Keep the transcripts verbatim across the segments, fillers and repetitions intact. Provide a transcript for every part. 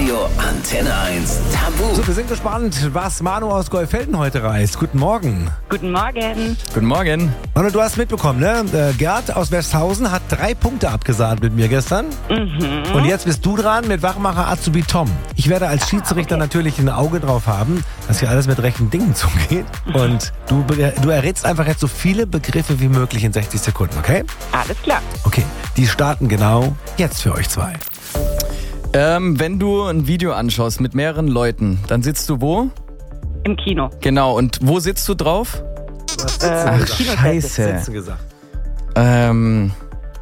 Radio Antenne eins Tabu. So, wir sind gespannt, was Manu aus Goldfelden heute reist. Guten Morgen. Guten Morgen. Guten Morgen. Manu, du hast mitbekommen, ne? Äh, Gerd aus Westhausen hat drei Punkte abgesahnt mit mir gestern. Mhm. Und jetzt bist du dran mit Wachmacher Azubi Tom. Ich werde als Schiedsrichter okay. natürlich ein Auge drauf haben, dass hier alles mit rechten Dingen zugeht. Und du, du errätst einfach jetzt so viele Begriffe wie möglich in sechzig Sekunden, okay? Alles klar. Okay, die starten genau jetzt für euch zwei. Ähm, wenn du ein Video anschaust mit mehreren Leuten, dann sitzt du wo? Im Kino. Genau, und wo sitzt du drauf? Was äh, Ach, scheiße. Sitzen gesagt. Ähm,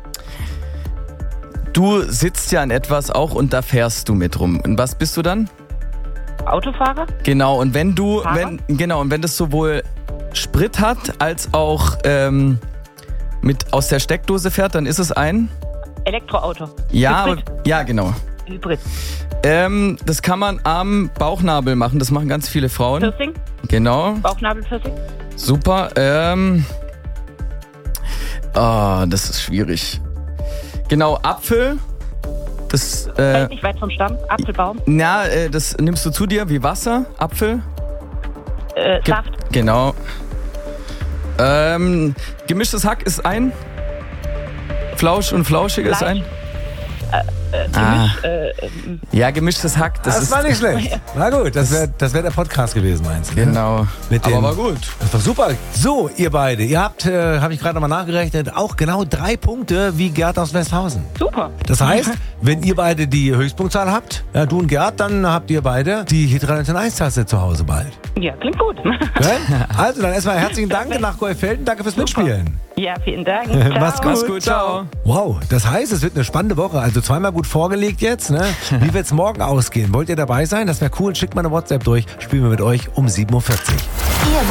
du sitzt ja an etwas auch und da fährst du mit rum. Und was bist du dann? Autofahrer? Genau, und wenn du, Fahrer? wenn, genau, und wenn das sowohl Sprit hat, als auch ähm, mit aus der Steckdose fährt, dann ist es ein? Elektroauto. Ja, Hybrid. aber, ja, genau. Hybrid. Ähm, das kann man am Bauchnabel machen, das machen ganz viele Frauen. Piercing? Genau. Bauchnabelpiercing? Super. Ähm, oh, das ist schwierig. Genau, Apfel. Das, äh, Fällt nicht weit vom Stamm. Apfelbaum. na, äh, das nimmst du zu dir wie Wasser, Apfel. Äh, Ge- Saft. Genau. Ähm, gemischtes Hack ist ein. Flausch und Flauschig ist ein. Äh, Ah. Gemisch, äh, ähm, Ja, gemischtes Hack. Das, Das, ist war nicht schlecht. Na gut, das wäre das wär der Podcast gewesen, meinst du? ne? Genau. Mit Aber dem- war gut. Das war super. So, ihr beide, ihr habt, äh, habe ich gerade nochmal nachgerechnet, auch genau drei Punkte wie Gerd aus Westhausen. super. Das heißt, wenn ihr beide die Höchstpunktzahl habt, ja, du und Gerd, dann habt ihr beide die Hitradio eins Tasse zu Hause bald. Ja, klingt gut. Okay? Also dann erstmal herzlichen Dank nach Goldfelden. Danke fürs Mitspielen. Ja, vielen Dank. Ciao. Mach's gut. Mach's gut, ciao. Wow, das heißt, es wird eine spannende Woche. Also zweimal gut vorgelegt jetzt. Ne? Wie wird's morgen ausgehen? Wollt ihr dabei sein? Das wäre cool. Schickt mal eine WhatsApp durch. Spielen wir mit euch um sieben Uhr vierzig.